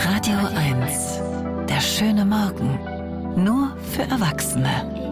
Radio 1. Der schöne Morgen. Nur für Erwachsene.